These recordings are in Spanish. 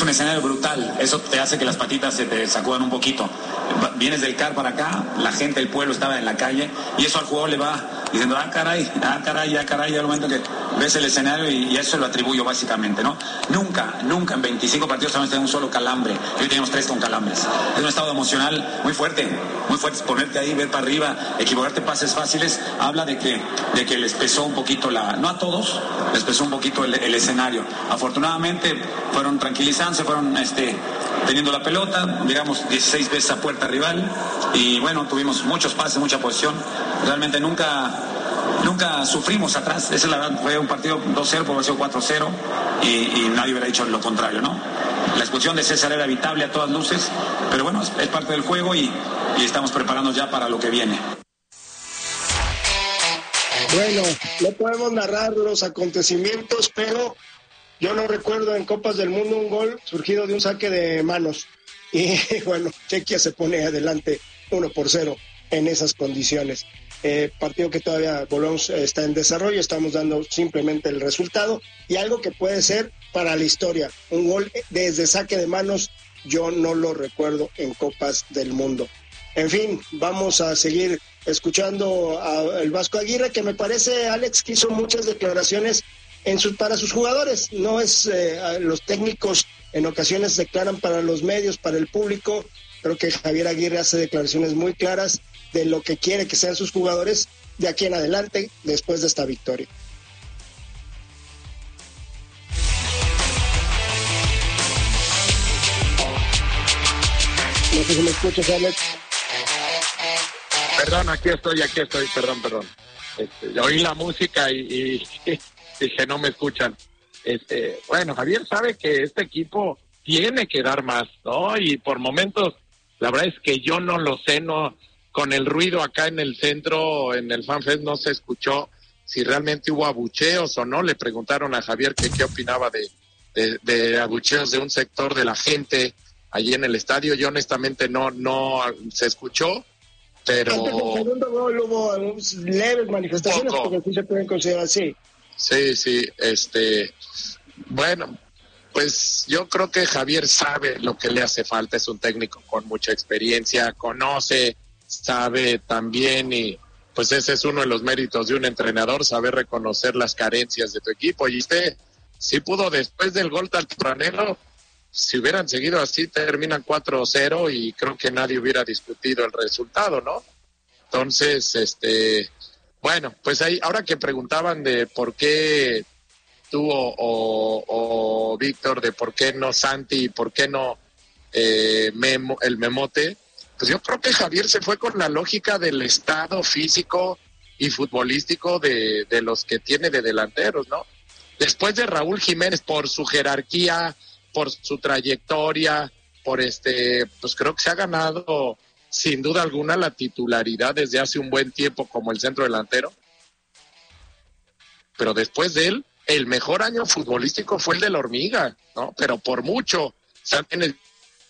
un escenario brutal, eso te hace que las patitas se te sacudan un poquito. Vienes del CAR para acá, la gente del pueblo estaba en la calle, y eso al jugador le va diciendo, caray, al momento que ves el escenario, y eso lo atribuyo básicamente, ¿no? Nunca en 25 partidos hemos tenido un solo calambre, hoy tenemos 3 con calambres. Es un estado emocional muy fuerte, ponerte ahí, ver para arriba, equivocarte pases fáciles, habla de que les pesó un poquito no a todos, les pesó un poquito el escenario. Afortunadamente fueron tranquilizándose, fueron teniendo la pelota, llegamos 16 veces a puerta rival, y bueno, tuvimos muchos pases, mucha posición, realmente nunca sufrimos atrás. Esa es la verdad, fue un partido 2-0, por haber sido 4-0, y nadie hubiera dicho lo contrario, ¿no? La expulsión de César era evitable a todas luces, pero bueno, es parte del juego, y estamos preparándonos ya para lo que viene. Bueno, no podemos narrar los acontecimientos, pero yo no recuerdo en Copas del Mundo un gol surgido de un saque de manos. Y bueno, Chequia se pone adelante 1-0 en esas condiciones. Partido que todavía está en desarrollo, estamos dando simplemente el resultado, y algo que puede ser para la historia. Un gol desde saque de manos, yo no lo recuerdo en Copas del Mundo. En fin, vamos a seguir escuchando al Vasco Aguirre, que me parece, Alex, que hizo muchas declaraciones para sus jugadores. No es los técnicos en ocasiones declaran para los medios, para el público. Creo que Javier Aguirre hace declaraciones muy claras de lo que quiere que sean sus jugadores de aquí en adelante, después de esta victoria. No sé si me escuchas, Alex. Perdón, aquí estoy, perdón. Oí la música y dije, no me escuchan. Bueno, Javier sabe que este equipo tiene que dar más, ¿no? Y por momentos, la verdad es que yo no lo sé, no, con el ruido acá en el centro, en el FanFest, no se escuchó si realmente hubo abucheos o no. Le preguntaron a Javier que qué opinaba de abucheos de un sector de la gente allí en el estadio. Yo honestamente no se escuchó, pero... Antes del segundo gol hubo leves manifestaciones, porque sí se pueden considerar así. Sí, bueno, pues yo creo que Javier sabe lo que le hace falta, es un técnico con mucha experiencia, conoce, sabe también, y pues ese es uno de los méritos de un entrenador, saber reconocer las carencias de tu equipo. Y usted sí pudo, después del gol tan tempranero, si hubieran seguido así, terminan 4-0 y creo que nadie hubiera discutido el resultado, ¿no? Entonces, bueno, pues ahí, ahora que preguntaban de por qué tú o Víctor, de por qué no Santi y por qué no Memo, el Memote, pues yo creo que Javier se fue con la lógica del estado físico y futbolístico de los que tiene de delanteros, ¿no? Después de Raúl Jiménez, por su jerarquía, por su trayectoria, pues creo que se ha ganado sin duda alguna la titularidad desde hace un buen tiempo como el centro delantero. Pero después de él, el mejor año futbolístico fue el de la Hormiga, ¿no? Pero por mucho. O sea, en el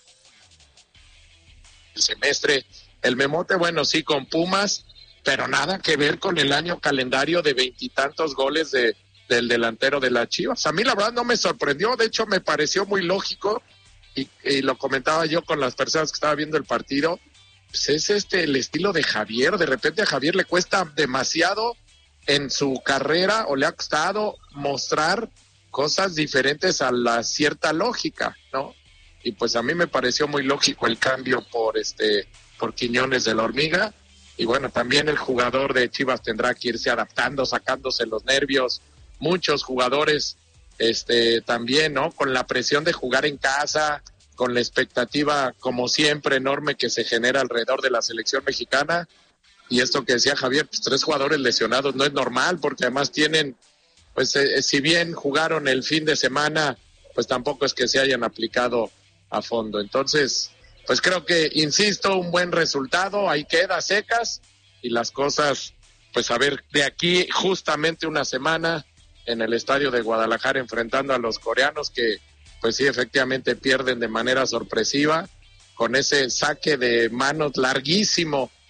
semestre, el Memote, bueno, sí, con Pumas, pero nada que ver con el año calendario de 20 y tantos goles del delantero de las Chivas. A mí la verdad no me sorprendió, de hecho me pareció muy lógico, y lo comentaba yo con las personas que estaban viendo el partido, pues es el estilo de Javier. De repente a Javier le cuesta demasiado en su carrera, o le ha costado mostrar cosas diferentes a la cierta lógica, ¿no? Y pues a mí me pareció muy lógico el cambio por Quiñones de la Hormiga. Y bueno, también el jugador de Chivas tendrá que irse adaptando, sacándose los nervios. Muchos jugadores también, ¿no? Con la presión de jugar en casa, con la expectativa, como siempre, enorme que se genera alrededor de la selección mexicana. Y esto que decía Javier, pues 3 jugadores lesionados no es normal, porque además tienen, pues si bien jugaron el fin de semana, pues tampoco es que se hayan aplicado a fondo. Entonces, pues creo que, insisto, un buen resultado, ahí queda secas, y las cosas, pues a ver, de aquí justamente una semana en el estadio de Guadalajara enfrentando a los coreanos, que pues sí, efectivamente pierden de manera sorpresiva con ese saque de manos larguísimo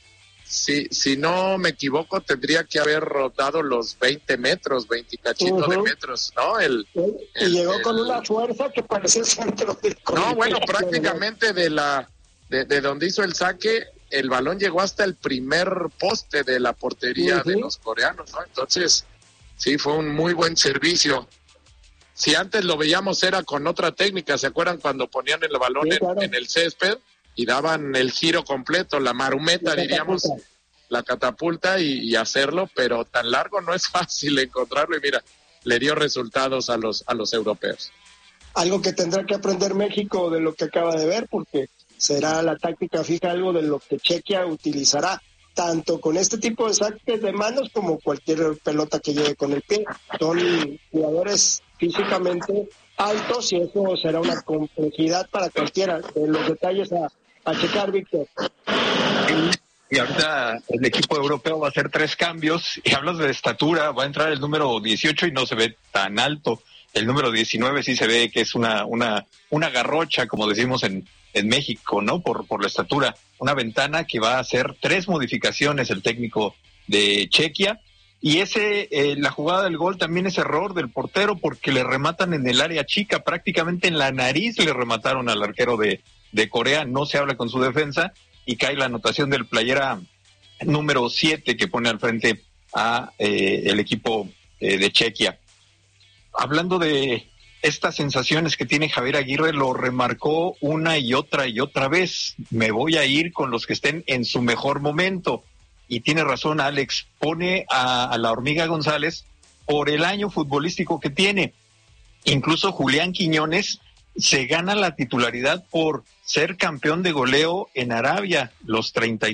si no me equivoco, tendría que haber rodado los 20 metros, 20 cachitos de metros, ¿no? Y llegó con una fuerza que parecía el centro del colegio. No, bueno, prácticamente de donde hizo el saque, el balón llegó hasta el primer poste de la portería de los coreanos, ¿no? Entonces, sí, fue un muy buen servicio. Si antes lo veíamos era con otra técnica, ¿se acuerdan cuando ponían el balón en el césped y daban el giro completo, la marumeta, diríamos, la catapulta y hacerlo? Pero tan largo no es fácil encontrarlo y mira, le dio resultados a los europeos. Algo que tendrá que aprender México de lo que acaba de ver, porque será la táctica fija, algo de lo que Chequia utilizará, tanto con este tipo de saques de manos como cualquier pelota que llegue con el pie. Son jugadores físicamente altos y eso será una complejidad para cualquiera. De los detalles a checar, Víctor. Y ahorita el equipo europeo va a hacer 3 cambios, y hablas de estatura, va a entrar el número 18 y no se ve tan alto. El número 19 sí se ve que es una garrocha, como decimos en México, ¿no? Por la estatura. Una ventana que va a hacer 3 modificaciones el técnico de Chequia. Y la jugada del gol también es error del portero porque le rematan en el área chica, prácticamente en la nariz le remataron al arquero de Corea, no se habla con su defensa y cae la anotación del playera número 7 que pone al frente a el equipo de Chequia. Hablando de estas sensaciones que tiene Javier Aguirre, lo remarcó una y otra vez. Me voy a ir con los que estén en su mejor momento. Y tiene razón Alex, pone a la Hormiga González por el año futbolístico que tiene. Incluso Julián Quiñones se gana la titularidad por ser campeón de goleo en Arabia. Los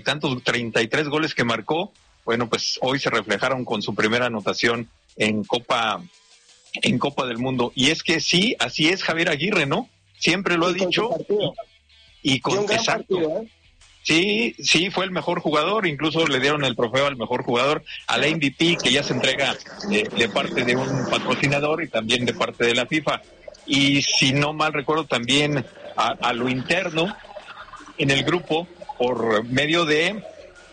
33 goles que marcó, bueno, pues hoy se reflejaron con su primera anotación en Copa del Mundo. Y es que sí, así es Javier Aguirre, ¿no? Siempre lo ha dicho. Y con exacto. Partido, Sí, fue el mejor jugador, incluso le dieron el trofeo al mejor jugador, al MVP, que ya se entrega de parte de un patrocinador y también de parte de la FIFA. Y si no mal recuerdo también a lo interno en el grupo, por medio de,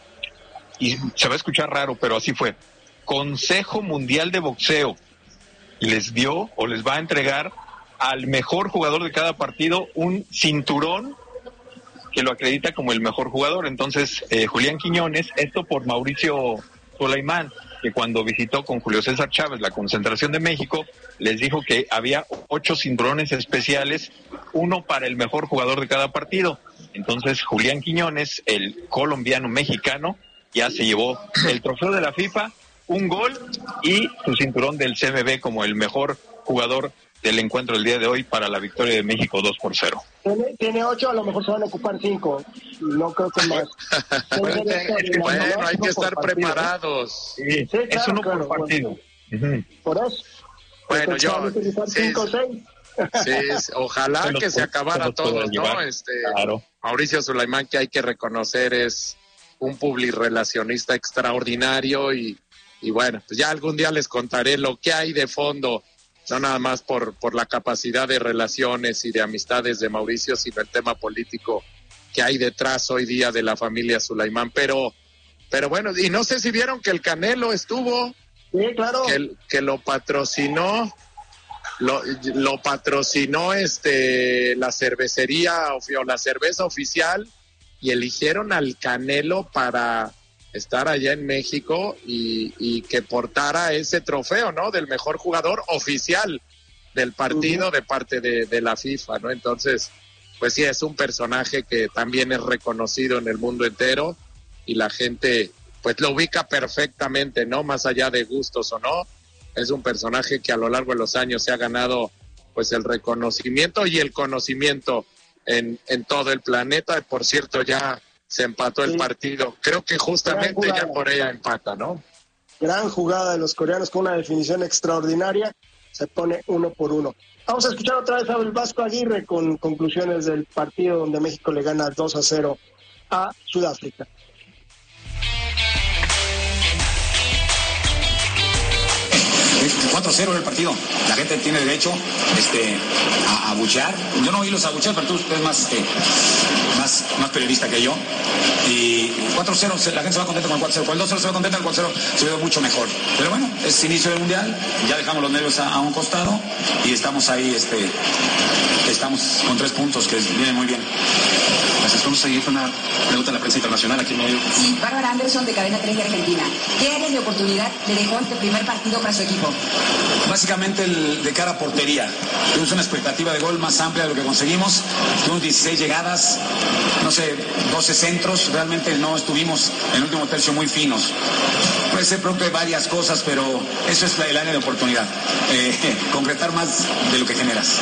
y se va a escuchar raro, pero así fue, Consejo Mundial de Boxeo, y les dio o les va a entregar al mejor jugador de cada partido un cinturón que lo acredita como el mejor jugador. Entonces, Julián Quiñones, esto por Mauricio Sulaimán, que cuando visitó con Julio César Chávez la concentración de México, les dijo que había 8 cinturones especiales, uno para el mejor jugador de cada partido. Entonces, Julián Quiñones, el colombiano mexicano, ya se llevó el trofeo de la FIFA, un gol y su cinturón del CMB como el mejor jugador del encuentro del día de hoy para la victoria de México 2-0. Tiene 8, a lo mejor se van a ocupar 5. No creo que más. Bueno, hay que estar preparados. Sí, claro, es uno por partido. Bueno. Por eso. Bueno, ojalá que se acabara todos, ¿no? Claro. Mauricio Sulaimán, que hay que reconocer, es un publirelacionista extraordinario y bueno, pues ya algún día les contaré lo que hay de fondo. No nada más por la capacidad de relaciones y de amistades de Mauricio, sino el tema político que hay detrás hoy día de la familia Sulaimán. Pero bueno, y no sé si vieron que el Canelo estuvo, sí, claro, que lo patrocinó, lo patrocinó la cervecería o la cerveza oficial, y eligieron al Canelo para estar allá en México y que portara ese trofeo, ¿no? Del mejor jugador oficial del partido de parte de la FIFA, ¿no? Entonces, pues sí, es un personaje que también es reconocido en el mundo entero y la gente, pues lo ubica perfectamente, ¿no? Más allá de gustos o no, es un personaje que a lo largo de los años se ha ganado, pues, el reconocimiento y el conocimiento en todo el planeta. Por cierto, ya se empató el partido. Creo que justamente ya por ella empata, ¿no? Gran jugada de los coreanos con una definición extraordinaria. Se pone 1-1. Vamos a escuchar otra vez a Abel Vasco Aguirre con conclusiones del partido donde México le gana 2-0 a Sudáfrica. 4-0 era el partido. La gente tiene derecho a abuchear. Yo no oí los abucheos, pero tú eres más periodista que yo. Y 4-0, la gente se va contenta con el 4-0. Con el 2-0 se va contenta, el 4-0 se ve mucho mejor. Pero bueno, es inicio del Mundial, ya dejamos los nervios a un costado y estamos ahí, estamos con 3 puntos, que viene muy bien. Gracias. Vamos a seguir con una pregunta a la prensa internacional aquí en medio. Sí, Bárbara Anderson de Cadena 3 de Argentina. ¿Qué áreas de oportunidad le dejó este primer partido para su equipo? Básicamente el de cara a portería. Tuvimos una expectativa de gol más amplia de lo que conseguimos. Tuvimos 16 llegadas, 12 centros. Realmente no estuvimos en el último tercio muy finos. Puede ser propio de varias cosas, pero eso es el área de oportunidad. Concretar más de lo que generas.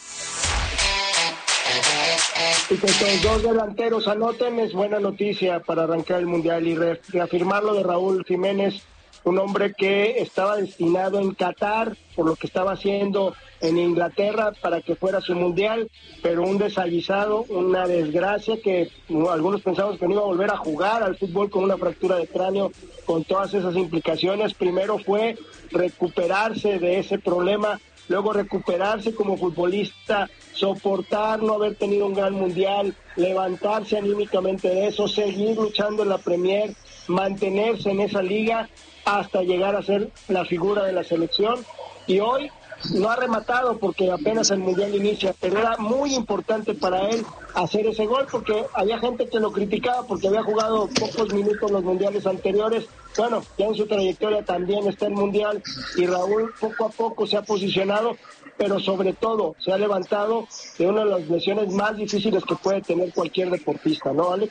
Y que los 2 delanteros anoten es buena noticia para arrancar el Mundial y reafirmar lo de Raúl Jiménez, un hombre que estaba destinado en Qatar por lo que estaba haciendo en Inglaterra para que fuera su Mundial, pero un desaguisado, una desgracia que algunos pensamos que no iba a volver a jugar al fútbol con una fractura de cráneo, con todas esas implicaciones. Primero fue recuperarse de ese problema, luego recuperarse como futbolista, soportar no haber tenido un gran Mundial, levantarse anímicamente de eso, seguir luchando en la Premier, mantenerse en esa liga hasta llegar a ser la figura de la selección. Y hoy no ha rematado porque apenas el Mundial inicia, pero era muy importante para él hacer ese gol porque había gente que lo criticaba porque había jugado pocos minutos en los mundiales anteriores. Bueno, ya en su trayectoria también está el Mundial y Raúl poco a poco se ha posicionado, pero sobre todo se ha levantado de una de las lesiones más difíciles que puede tener cualquier deportista, ¿no, Alex?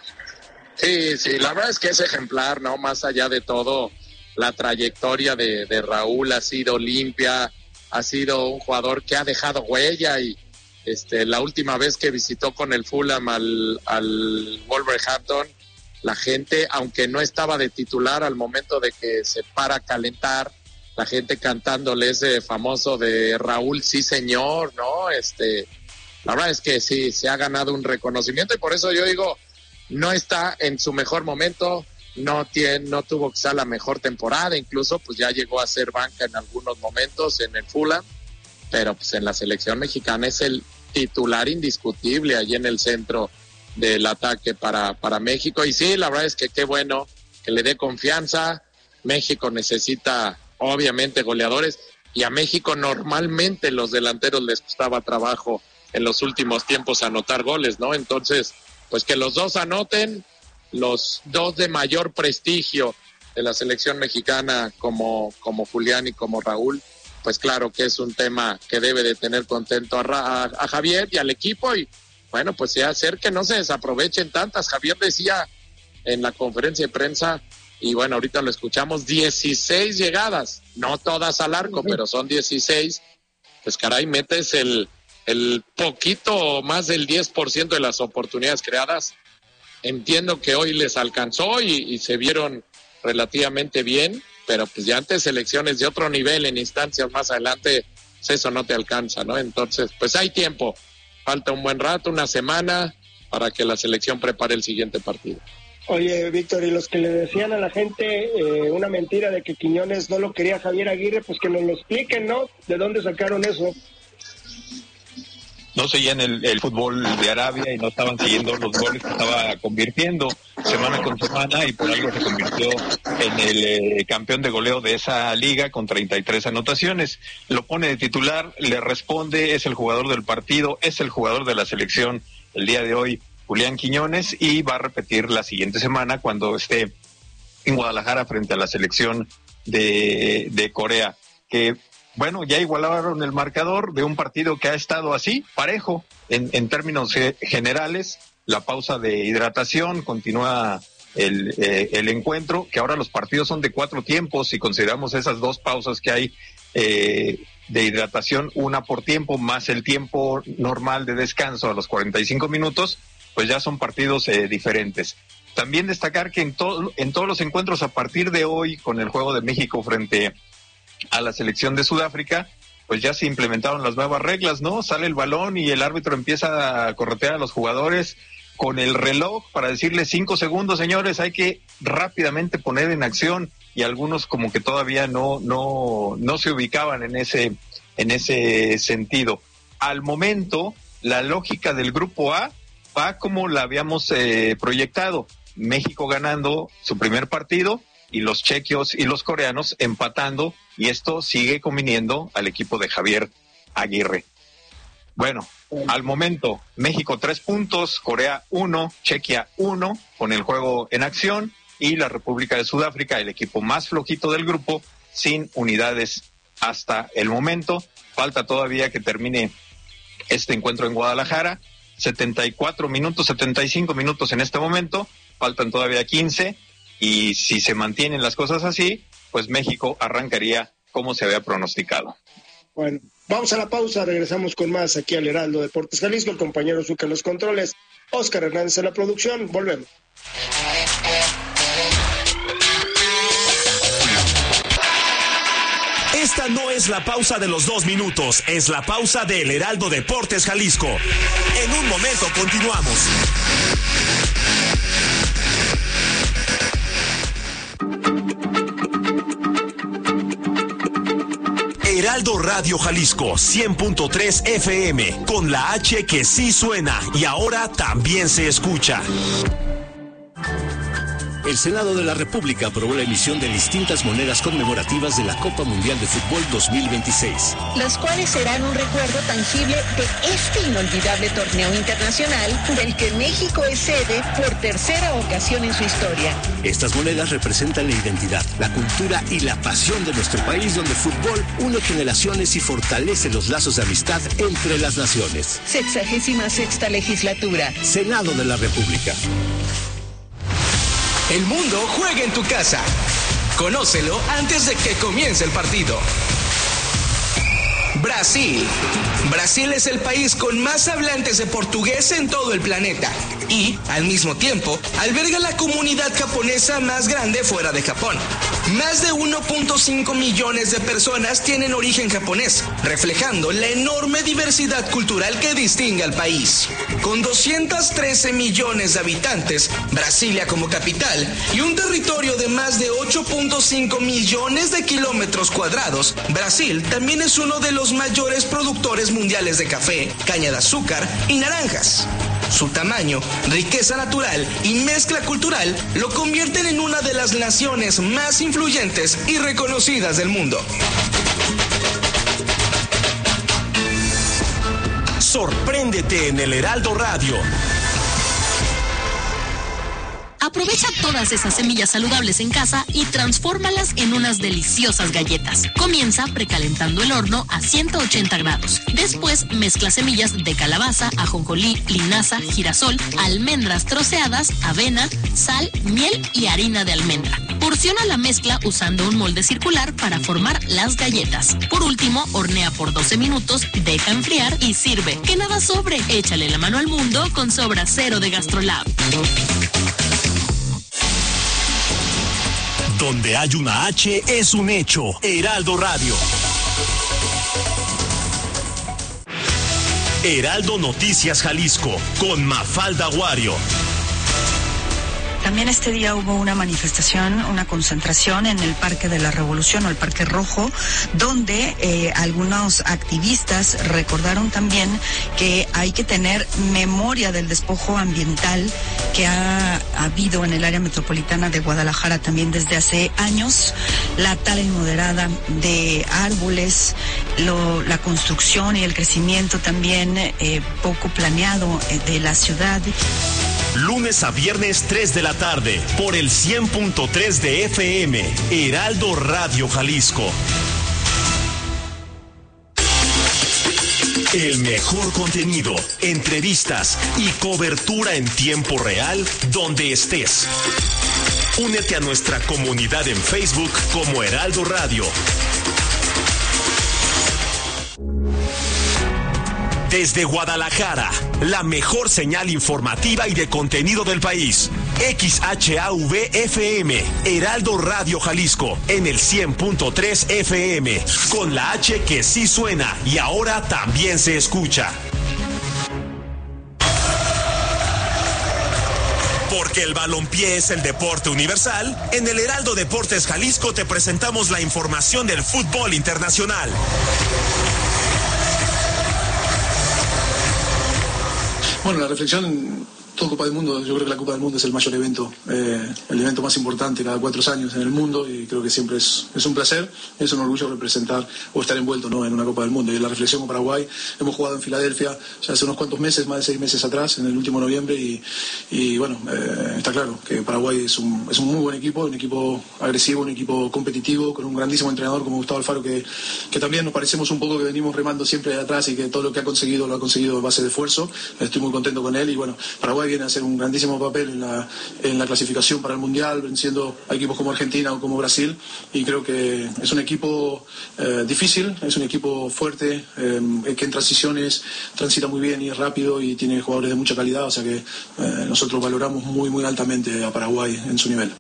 Sí, la verdad es que es ejemplar, ¿no? Más allá de todo, la trayectoria de Raúl ha sido limpia, ha sido un jugador que ha dejado huella y la última vez que visitó con el Fulham al Wolverhampton, la gente, aunque no estaba de titular al momento de que se para a calentar, la gente cantándole ese famoso de Raúl, sí señor, ¿no? La verdad es que sí, se ha ganado un reconocimiento y por eso yo digo, no está en su mejor momento, no tuvo quizá la mejor temporada, incluso pues ya llegó a ser banca en algunos momentos en el Fulham, pero pues en la selección mexicana es el titular indiscutible allí en el centro del ataque para México. Y sí, la verdad es que qué bueno que le dé confianza. México necesita obviamente goleadores y a México normalmente los delanteros les costaba trabajo en los últimos tiempos anotar goles, ¿no? Entonces, pues que los dos anoten, los dos de mayor prestigio de la selección mexicana como Julián y como Raúl, pues claro que es un tema que debe de tener contento a Javier y al equipo y bueno, pues ya hacer que no se desaprovechen tantas. Javier decía en la conferencia de prensa, y bueno, ahorita lo escuchamos, 16 llegadas, no todas al arco, pero son 16, pues caray, metes el poquito más del 10% de las oportunidades creadas. Entiendo que hoy les alcanzó y se vieron relativamente bien, pero pues ya antes selecciones de otro nivel en instancias más adelante, pues eso no te alcanza, ¿no? Entonces, pues hay tiempo, falta un buen rato, una semana, para que la selección prepare el siguiente partido. Oye, Víctor, y los que le decían a la gente una mentira de que Quiñones no lo quería Javier Aguirre, pues que nos lo expliquen, ¿no? ¿De dónde sacaron eso? No seguían el fútbol de Arabia y no estaban siguiendo los goles que estaba convirtiendo semana con semana y por algo se convirtió en el campeón de goleo de esa liga con 33 anotaciones. Lo pone de titular, le responde, es el jugador del partido, es el jugador de la selección el día de hoy, Julián Quiñones, y va a repetir la siguiente semana cuando esté en Guadalajara frente a la selección de Corea, que bueno, ya igualaron el marcador de un partido que ha estado así, parejo, en términos generales. La pausa de hidratación, continúa el encuentro, que ahora los partidos son de 4 tiempos, si consideramos esas 2 pausas que hay de hidratación, una por tiempo, más el tiempo normal de descanso a los 45 minutos, pues ya son partidos diferentes. También destacar que en todos los encuentros a partir de hoy, con el juego de México frente a la selección de Sudáfrica, pues ya se implementaron las nuevas reglas, ¿no? Sale el balón y el árbitro empieza a corretear a los jugadores con el reloj para decirles 5 segundos, señores, hay que rápidamente poner en acción y algunos como que todavía no se ubicaban en ese sentido. Al momento, la lógica del grupo A va como la habíamos proyectado. México ganando su primer partido y los chequios y los coreanos empatando, y esto sigue conviniendo al equipo de Javier Aguirre. Bueno, al momento, México 3 puntos, Corea 1, Chequia 1, con el juego en acción, y la República de Sudáfrica, el equipo más flojito del grupo, sin unidades hasta el momento. Falta todavía que termine este encuentro en Guadalajara, 75 minutos en este momento, faltan todavía 15, y si se mantienen las cosas así, pues México arrancaría como se había pronosticado. Bueno, vamos a la pausa, regresamos con más aquí al Heraldo Deportes Jalisco, el compañero Zucca en los controles, Oscar Hernández en la producción, volvemos. Esta no es la pausa de los 2 minutos, es la pausa del Heraldo Deportes Jalisco. En un momento continuamos. Heraldo Radio Jalisco 100.3 FM, con la H que sí suena y ahora también se escucha. El Senado de la República aprobó la emisión de distintas monedas conmemorativas de la Copa Mundial de Fútbol 2026. Las cuales serán un recuerdo tangible de este inolvidable torneo internacional del que México es sede por tercera ocasión en su historia. Estas monedas representan la identidad, la cultura y la pasión de nuestro país, donde el fútbol une generaciones y fortalece los lazos de amistad entre las naciones. 66ª legislatura. Senado de la República. El mundo juega en tu casa. Conócelo antes de que comience el partido. Brasil. Brasil es el país con más hablantes de portugués en todo el planeta y, al mismo tiempo, alberga la comunidad japonesa más grande fuera de Japón. Más de 1.5 millones de personas tienen origen japonés, reflejando la enorme diversidad cultural que distingue al país. Con 213 millones de habitantes, Brasilia como capital y un territorio de más de 8.5 millones de kilómetros cuadrados, Brasil también es uno de los mayores productores mundiales de café, caña de azúcar y naranjas. Su tamaño, riqueza natural y mezcla cultural lo convierten en una de las naciones más influyentes y reconocidas del mundo. Sorpréndete en el Heraldo Radio. Aprovecha todas esas semillas saludables en casa y transfórmalas en unas deliciosas galletas. Comienza precalentando el horno a 180 grados. Después mezcla semillas de calabaza, ajonjolí, linaza, girasol, almendras troceadas, avena, sal, miel y harina de almendra. Porciona la mezcla usando un molde circular para formar las galletas. Por último, hornea por 12 minutos, deja enfriar y sirve. Que nada sobre, échale la mano al mundo con Sobra Cero de GastroLab. Donde hay una H es un hecho. Heraldo Radio. Heraldo Noticias Jalisco con Mafalda Guario. También este día hubo una manifestación, una concentración en el Parque de la Revolución o el Parque Rojo, donde algunos activistas recordaron también que hay que tener memoria del despojo ambiental que ha habido en el área metropolitana de Guadalajara también desde hace años, la tala inmoderada de árboles, la construcción y el crecimiento también poco planeado de la ciudad. Lunes a viernes 3 de la tarde por el 100.3 de FM, Heraldo Radio Jalisco. El mejor contenido, entrevistas y cobertura en tiempo real donde estés. Únete a nuestra comunidad en Facebook como Heraldo Radio. Desde Guadalajara, la mejor señal informativa y de contenido del país. XHAV-FM, Heraldo Radio Jalisco, en el 100.3 FM, con la H que sí suena y ahora también se escucha. Porque el balompié es el deporte universal, en el Heraldo Deportes Jalisco te presentamos la información del fútbol internacional. Bueno, la reflexión, todo Copa del Mundo, yo creo que la Copa del Mundo es el mayor evento, el evento más importante cada 4 años en el mundo, y creo que siempre es un placer, es un orgullo representar o estar envuelto, ¿no?, en una Copa del Mundo. Y la reflexión con Paraguay, hemos jugado en Filadelfia ya hace unos cuantos meses, más de 6 meses atrás, en el último noviembre, y bueno, está claro que Paraguay es un muy buen equipo, un equipo agresivo, un equipo competitivo, con un grandísimo entrenador como Gustavo Alfaro, que también nos parecemos un poco que venimos remando siempre de atrás, y que todo lo que ha conseguido lo ha conseguido a base de esfuerzo. Estoy muy contento con él, y bueno, Paraguay viene a hacer un grandísimo papel en la clasificación para el Mundial, venciendo a equipos como Argentina o como Brasil, y creo que es un equipo difícil, es un equipo fuerte, que en transiciones transita muy bien y es rápido y tiene jugadores de mucha calidad, o sea que nosotros valoramos muy, muy altamente a Paraguay en su nivel.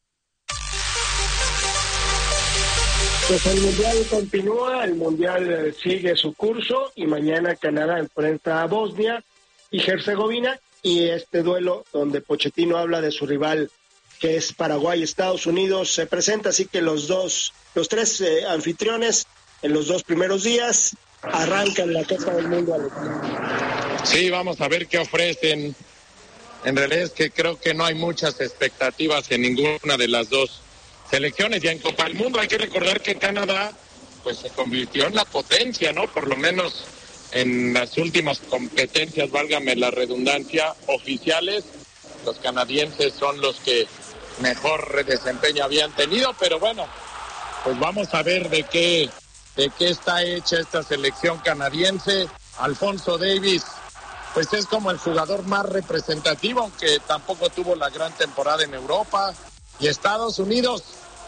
Pues el Mundial continúa, el Mundial sigue su curso, y mañana Canadá enfrenta a Bosnia y Herzegovina, y este duelo donde Pochettino habla de su rival, que es Paraguay, Estados Unidos, se presenta. Así que los tres anfitriones en los 2 primeros días arrancan la Copa del Mundo. Sí, vamos a ver qué ofrecen. En realidad es que creo que no hay muchas expectativas en ninguna de las dos selecciones. Ya en Copa del Mundo hay que recordar que Canadá pues se convirtió en la potencia, ¿no? Por lo menos en las últimas competencias, válgame la redundancia, oficiales, los canadienses son los que mejor desempeño habían tenido, pero bueno, pues vamos a ver de qué está hecha esta selección canadiense. Alfonso Davies, pues es como el jugador más representativo, aunque tampoco tuvo la gran temporada en Europa. Y Estados Unidos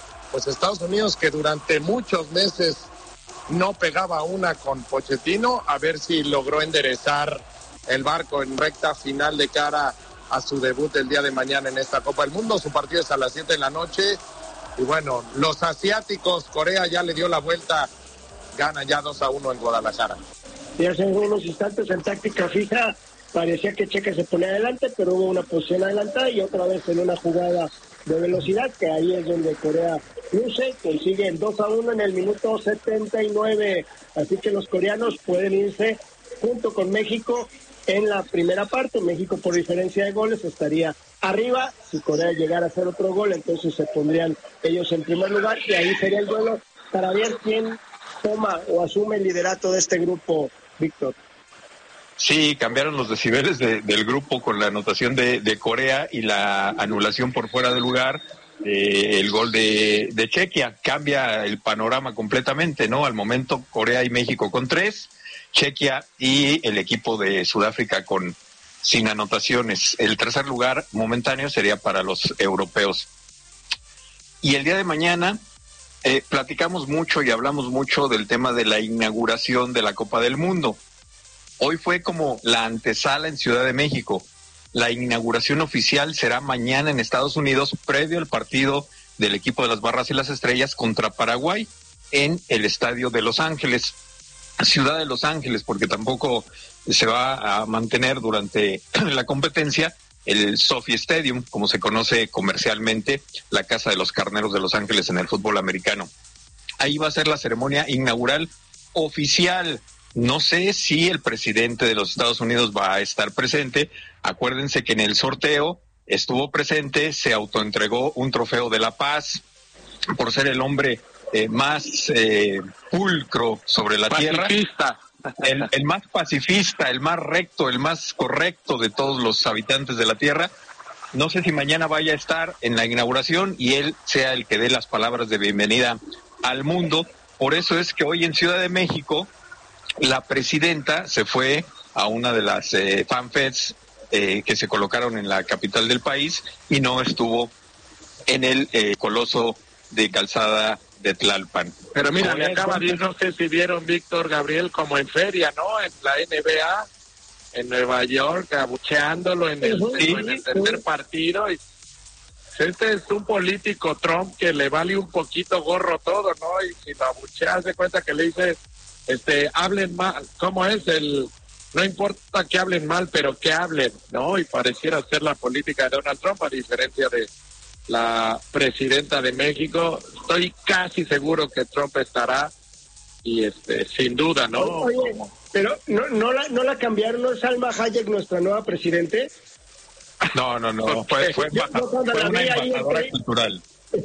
que durante muchos meses no pegaba una con Pochettino, a ver si logró enderezar el barco en recta final de cara a su debut el día de mañana en esta Copa del Mundo. Su partido es a las 7 de la noche. Y bueno, los asiáticos, Corea ya le dio la vuelta, gana ya 2-1 en Guadalajara. Y hace unos instantes en táctica fija parecía que Checa se ponía adelante, pero hubo una posición adelantada y otra vez en una jugada de velocidad, que ahí es donde Corea luce, consigue el 2-1 en el minuto 79. Así que los coreanos pueden irse junto con México en la primera parte. México, por diferencia de goles, estaría arriba. Si Corea llegara a hacer otro gol, entonces se pondrían ellos en primer lugar, y ahí sería el duelo para ver quién toma o asume el liderato de este grupo, Víctor. Sí, cambiaron los decibeles del grupo con la anotación de Corea y la anulación por fuera de lugar, el gol de Chequia. Cambia el panorama completamente, ¿no? Al momento Corea y México con 3, Chequia y el equipo de Sudáfrica sin anotaciones. El tercer lugar momentáneo sería para los europeos. Y el día de mañana platicamos mucho y hablamos mucho del tema de la inauguración de la Copa del Mundo. Hoy fue como la antesala en Ciudad de México. La inauguración oficial será mañana en Estados Unidos, previo al partido del equipo de las Barras y las Estrellas contra Paraguay en el estadio de Los Ángeles, ciudad de Los Ángeles, porque tampoco se va a mantener durante la competencia el SoFi Stadium, como se conoce comercialmente, la casa de los carneros de Los Ángeles en el fútbol americano. Ahí va a ser la ceremonia inaugural oficial. No sé si el presidente de los Estados Unidos va a estar presente. Acuérdense que en el sorteo estuvo presente, se autoentregó un trofeo de la paz por ser el hombre más pulcro sobre la tierra. El más pacifista, el más recto, el más correcto de todos los habitantes de la tierra. No sé si mañana vaya a estar en la inauguración y él sea el que dé las palabras de bienvenida al mundo. Por eso es que hoy en Ciudad de México la presidenta se fue a una de las fanfests que se colocaron en la capital del país y no estuvo en el coloso de calzada de Tlalpan. Pero mira, me acaba de ir, no sé si vieron, Víctor, Gabriel, como en feria, ¿no? En la NBA, en Nueva York, abucheándolo en el tercer partido. Y este es un político, Trump, que le vale un poquito gorro todo, ¿no? Y si lo abuchea, hace cuenta que le dice, hablen más, ¿cómo es? no importa que hablen mal, pero que hablen, ¿no? Y pareciera ser la política de Donald Trump, a diferencia de la presidenta de México. Estoy casi seguro que Trump estará, y sin duda, ¿no? Oye, pero no la cambiaron, ¿no es Salma Hayek nuestra nueva presidente? No, fue una embajadora cultural.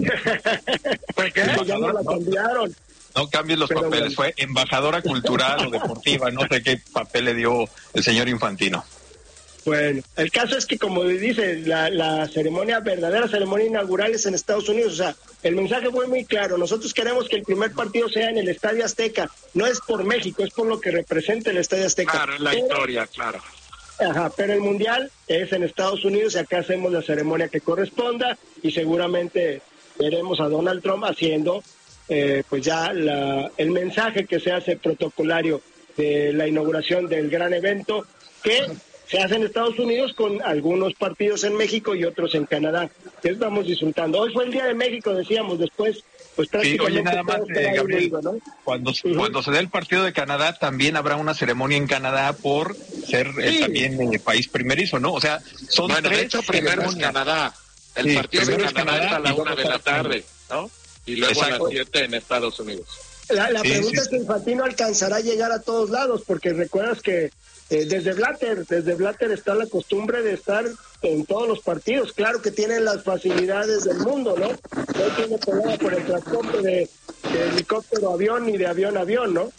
¿Por qué? Ya no la cambiaron. No cambies los papeles, fue embajadora cultural o deportiva, no sé qué papel le dio el señor Infantino. Bueno, el caso es que, como dice, la verdadera ceremonia inaugural es en Estados Unidos. O sea, el mensaje fue muy claro. Nosotros queremos que el primer partido sea en el Estadio Azteca. No es por México, es por lo que representa el Estadio Azteca. Claro, es la historia, claro. Ajá, pero el Mundial es en Estados Unidos y acá hacemos la ceremonia que corresponda, y seguramente veremos a Donald Trump haciendo pues ya el mensaje que se hace protocolario de la inauguración del gran evento, que se hace en Estados Unidos con algunos partidos en México y otros en Canadá, que estamos disfrutando. Hoy fue el Día de México, decíamos, después pues prácticamente... Sí, oye, nada más, Gabriel, ¿no? Cuando se dé el partido de Canadá, también habrá una ceremonia en Canadá por ser también país primerizo, ¿no? O sea, son tres. De hecho, primero es Canadá. El partido de Canadá es a la 1 de la tarde, ¿no? Y luego a las 7 en Estados Unidos. La pregunta es si Infantino alcanzará a llegar a todos lados, porque recuerdas que desde Blatter está la costumbre de estar en todos los partidos. Claro que tienen las facilidades del mundo, ¿no? No tiene problema por el transporte de helicóptero avión y de avión a avión, ¿no?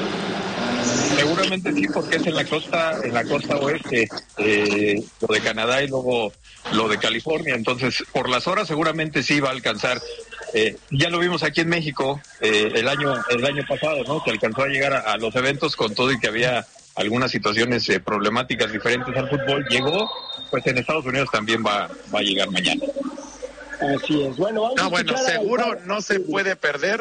Seguramente sí, porque es en la costa oeste, lo de Canadá y luego lo de California. Entonces, por las horas seguramente sí va a alcanzar. Ya lo vimos aquí en México el año pasado, ¿no? Que alcanzó a llegar a los eventos con todo y que había algunas situaciones problemáticas diferentes al fútbol. Llegó, pues en Estados Unidos también va a llegar mañana. Así es. Bueno, seguro no se puede perder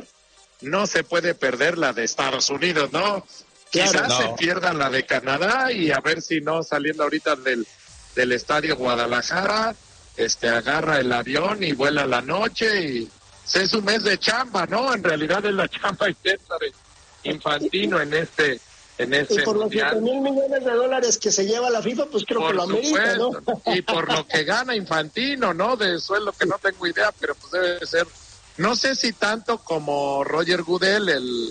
la de Estados Unidos, ¿no? Claro, Quizás se pierda la de Canadá, y a ver si no, saliendo ahorita del estadio Guadalajara, agarra el avión y vuela la noche, y es un mes de chamba, ¿no? En realidad es la chamba intensa de Infantino en este y por los $7,000 millones que se lleva la FIFA, pues creo que lo amerita, ¿no? Y por lo que gana Infantino, ¿no? De sueldo que no tengo idea, pero pues debe ser, no sé si tanto como Roger Goodell,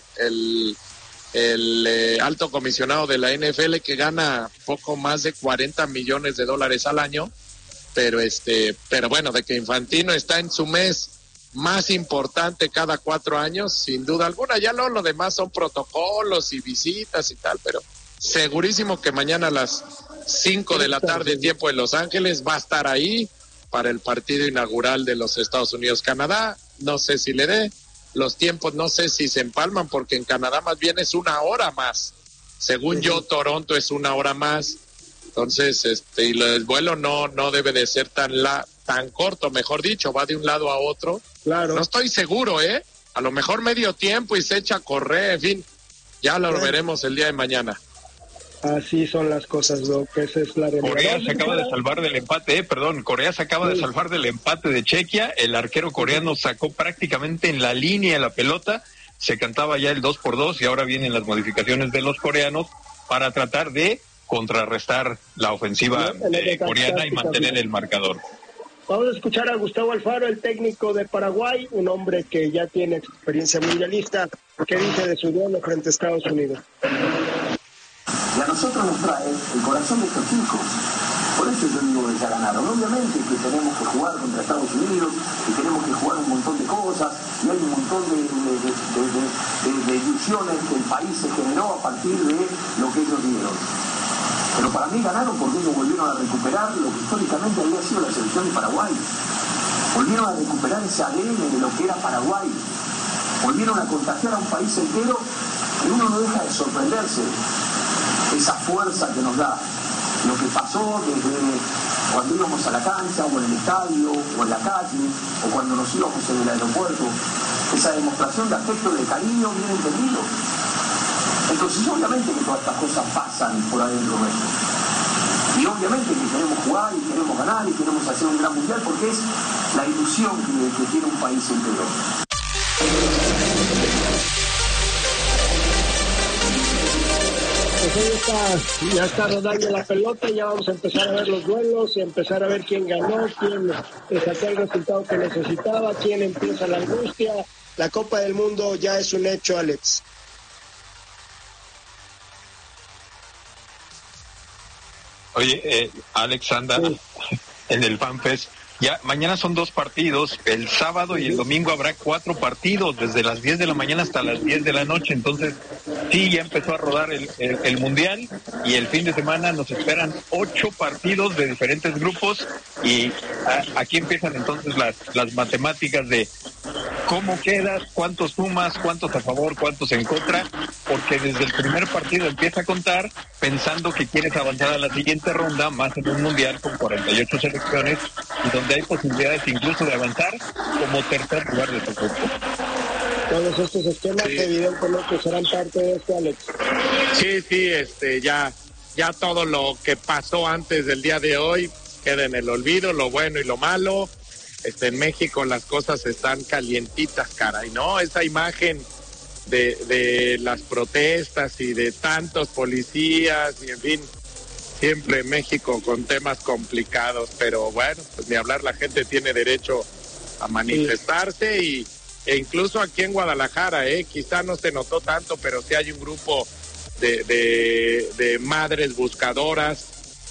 el alto comisionado de la NFL, que gana poco más de $40 millones al año, pero bueno, de que Infantino está en su mes más importante cada 4 años, sin duda alguna. Ya lo demás son protocolos y visitas y tal, pero segurísimo que mañana a las 5 de la tarde, tiempo en Los Ángeles, va a estar ahí para el partido inaugural de los Estados Unidos-Canadá. No sé si le dé los tiempos, no sé si se empalman, porque en Canadá más bien es 1 hora más. Según yo, Toronto es 1 hora más. Entonces, y el vuelo no debe de ser tan corto, mejor dicho, va de un lado a otro. Claro. No estoy seguro, a lo mejor medio tiempo y se echa a correr, en fin, ya lo veremos el día de mañana. Así son las cosas, que esa es la realidad. Corea se acaba de salvar del empate, Corea se acaba de salvar del empate de Chequia. El arquero coreano sacó prácticamente en la línea la pelota, se cantaba ya el 2-2, y ahora vienen las modificaciones de los coreanos para tratar de contrarrestar la ofensiva coreana y mantener el marcador. Vamos a escuchar a Gustavo Alfaro, el técnico de Paraguay, un hombre que ya tiene experiencia mundialista, que dice de su duelo frente a Estados Unidos. Y a nosotros nos trae el corazón de estos chicos. Por eso yo digo que ya ganaron. Obviamente que tenemos que jugar contra Estados Unidos, y tenemos que jugar un montón de cosas, y hay un montón de ilusiones que el país se generó a partir de lo que ellos dieron. Pero para mí ganaron porque ellos volvieron a recuperar lo que históricamente había sido la selección de Paraguay. Volvieron a recuperar ese ADN de lo que era Paraguay. Volvieron a contagiar a un país entero, que uno no deja de sorprenderse. Esa fuerza que nos da. Lo que pasó desde cuando íbamos a la cancha, o en el estadio, o en la calle, o cuando nos íbamos en el aeropuerto. Esa demostración de afecto, de cariño bien entendido. Entonces, obviamente que todas estas cosas pasan por adentro nuestro. Y obviamente que queremos jugar, y queremos ganar, y queremos hacer un gran mundial, porque es la ilusión que tiene un país entero. ya está rodando la pelota, ya vamos a empezar a ver los duelos y empezar a ver quién ganó, quién sacó el resultado que necesitaba, quién empieza la angustia. La Copa del Mundo ya es un hecho, Alex. Oye, Alex anda en el FanFest. Ya, mañana son 2 partidos, el sábado y el domingo habrá 4 partidos, desde las 10 de la mañana hasta las 10 de la noche, entonces sí, ya empezó a rodar el Mundial, y el fin de semana nos esperan 8 partidos de diferentes grupos, y aquí empiezan entonces las matemáticas de cómo quedas, cuántos sumas, cuántos a favor, cuántos en contra, porque desde el primer partido empieza a contar pensando que quieres avanzar a la siguiente ronda, más en un Mundial con 48 selecciones, y donde hay posibilidades incluso de avanzar como tercer lugar de tu grupo. Todos estos esquemas evidentemente serán parte de esto, Alex. Sí, ya todo lo que pasó antes del día de hoy queda en el olvido, lo bueno y lo malo. En México las cosas están calientitas, caray, ¿no? Esa imagen de las protestas y de tantos policías y en fin, siempre México con temas complicados, pero bueno, pues ni hablar, la gente tiene derecho a manifestarse e incluso aquí en Guadalajara, quizá no se notó tanto, pero sí hay un grupo de madres buscadoras,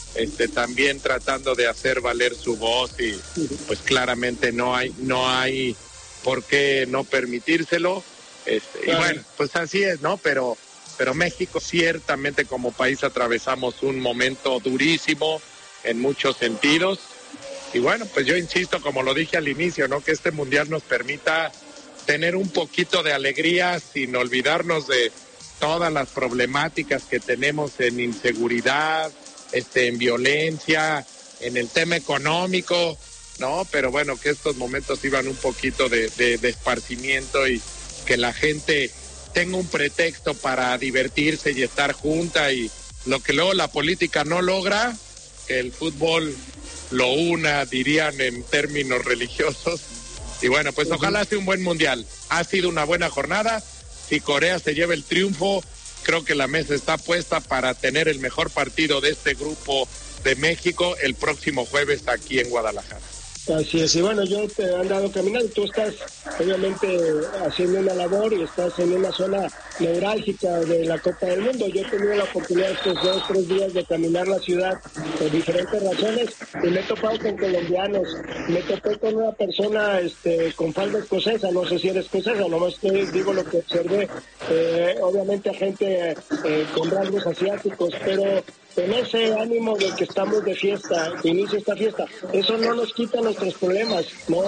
también tratando de hacer valer su voz y pues claramente no hay por qué no permitírselo, y bueno, pues así es, ¿no? Pero México ciertamente como país atravesamos un momento durísimo en muchos sentidos. Y bueno, pues yo insisto, como lo dije al inicio, ¿no? Que este Mundial nos permita tener un poquito de alegría sin olvidarnos de todas las problemáticas que tenemos en inseguridad, en violencia, en el tema económico, ¿no? Pero bueno, que estos momentos iban un poquito de esparcimiento y que la gente tenga un pretexto para divertirse y estar junta, y lo que luego la política no logra, que el fútbol lo una, dirían en términos religiosos. Y bueno, pues ojalá sea un buen Mundial. Ha sido una buena jornada. Si Corea se lleva el triunfo, creo que la mesa está puesta para tener el mejor partido de este grupo de México el próximo jueves aquí en Guadalajara. Así es, y bueno, yo te he andado caminando, tú estás obviamente haciendo una labor y estás en una zona neurálgica de la Copa del Mundo. Yo he tenido la oportunidad estos 2 o 3 días de caminar la ciudad por diferentes razones y me he topado con colombianos, me topé con una persona con falda escocesa, no sé si era escocesa, nomás te digo lo que observé, obviamente a gente con rasgos asiáticos, pero en ese ánimo de que estamos de fiesta, que inicia esta fiesta, eso no nos quita nuestros problemas,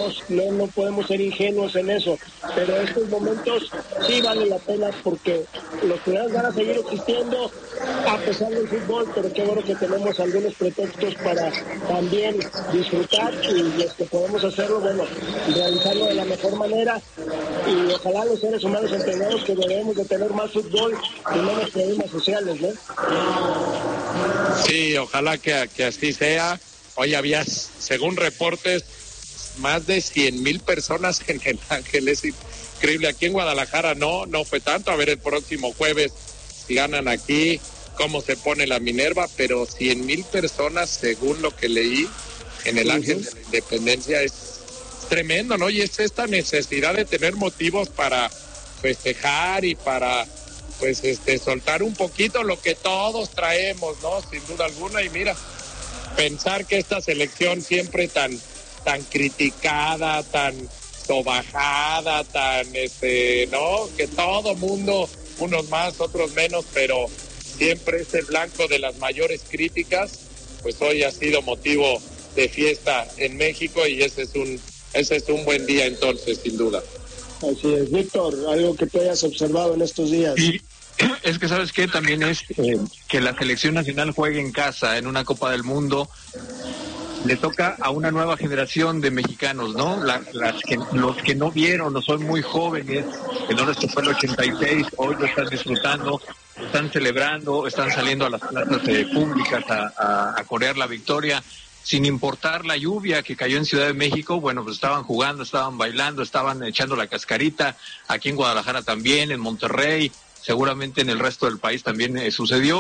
no podemos ser ingenuos en eso, pero estos momentos sí vale la pena porque los problemas van a seguir existiendo a pesar del fútbol, pero qué bueno que tenemos algunos pretextos para también disfrutar y los que podemos hacerlo, bueno, realizarlo de la mejor manera, y ojalá los seres humanos entendamos que debemos de tener más fútbol y menos problemas sociales, ¿no? Sí, ojalá que así sea. Hoy había, según reportes, más de 100,000 personas en el Ángel. Es increíble. Aquí en Guadalajara no fue tanto. A ver el próximo jueves si ganan aquí, cómo se pone la Minerva, pero 100,000 personas, según lo que leí, en el Ángel de la Independencia. Es tremendo, ¿no? Y es esta necesidad de tener motivos para festejar y para pues soltar un poquito lo que todos traemos, ¿no? Sin duda alguna. Y mira, pensar que esta selección siempre tan criticada, tan sobajada, tan ¿no? Que todo mundo, unos más, otros menos, pero siempre es el blanco de las mayores críticas, pues hoy ha sido motivo de fiesta en México y ese es un buen día entonces, sin duda. Así es, Víctor, algo que tú hayas observado en estos días. Sí, es que ¿sabes qué? También es que la selección nacional juegue en casa en una Copa del Mundo. Le toca a una nueva generación de mexicanos, ¿no? Los que no vieron o son muy jóvenes, que no les tocó el 86, hoy lo están disfrutando, lo están celebrando, están saliendo a las plazas públicas a corear la victoria. Sin importar la lluvia que cayó en Ciudad de México, bueno, pues estaban jugando, estaban bailando, estaban echando la cascarita, aquí en Guadalajara también, en Monterrey, seguramente en el resto del país también sucedió,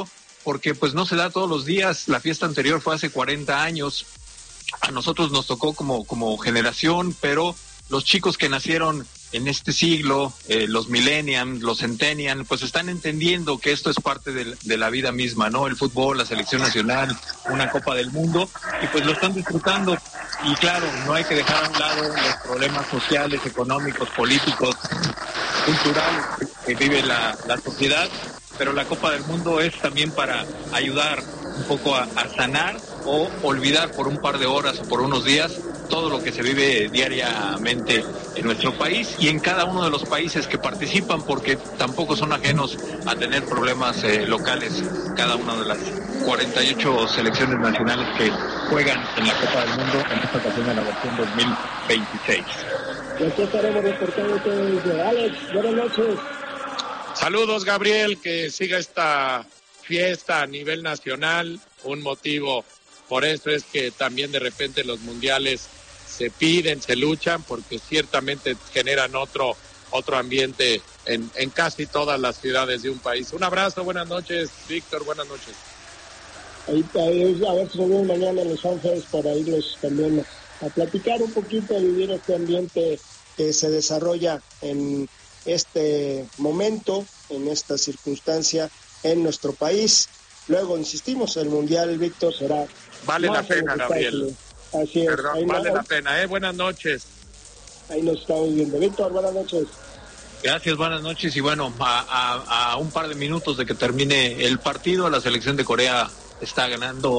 porque pues no se da todos los días. La fiesta anterior fue hace 40 años. A nosotros nos tocó como generación, pero los chicos que nacieron en este siglo, los millennials, los centennials, pues están entendiendo que esto es parte de la vida misma, ¿no? El fútbol, la selección nacional, una Copa del Mundo, y pues lo están disfrutando. Y claro, no hay que dejar a un lado los problemas sociales, económicos, políticos, culturales que vive la sociedad, pero la Copa del Mundo es también para ayudar un poco a sanar o olvidar por un par de horas o por unos días todo lo que se vive diariamente en nuestro país y en cada uno de los países que participan, porque tampoco son ajenos a tener problemas locales cada una de las 48 selecciones nacionales que juegan en la Copa del Mundo, en esta ocasión en la versión 2026. Y aquí estaremos reportando desde Alex. Buenas noches. Saludos, Gabriel, que siga esta fiesta a nivel nacional. Un motivo por eso es que también de repente los mundiales se piden, se luchan, porque ciertamente generan otro ambiente en casi todas las ciudades de un país. Un abrazo, buenas noches, Víctor, buenas noches. Ahí, a ver si nos vemos mañana en Los Ángeles para irles también a platicar un poquito, a vivir este ambiente que se desarrolla en este momento, en esta circunstancia en nuestro país. Luego, insistimos, el Mundial, Víctor, será... Vale la pena, Gabriel. Así es. Perdón, vale la pena, Buenas noches. Ahí nos estamos viendo. Víctor, buenas noches. Gracias, buenas noches. Y bueno, a un par de minutos de que termine el partido, la selección de Corea está ganando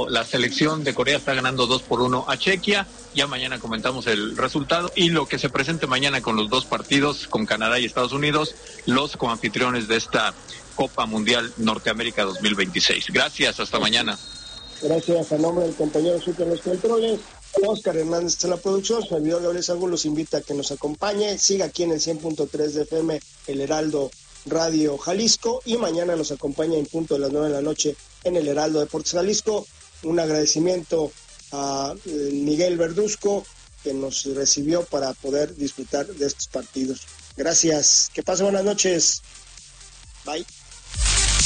2-1 a Chequia. Ya mañana comentamos el resultado y lo que se presente mañana con los dos partidos, con Canadá y Estados Unidos, los coanfitriones de esta Copa Mundial Norteamérica 2026. Gracias, hasta mañana. Gracias, a nombre del compañero Super Los Controles, Oscar Hernández en la producción, su servidor Gabriel Sagún los invita a que nos acompañe, siga aquí en el 100.3 de FM, el Heraldo Radio Jalisco, y mañana nos acompaña en punto de las 9 de la noche en el Heraldo Deportes Jalisco. Un agradecimiento a Miguel Verduzco, que nos recibió para poder disfrutar de estos partidos. Gracias, que pase buenas noches. Bye.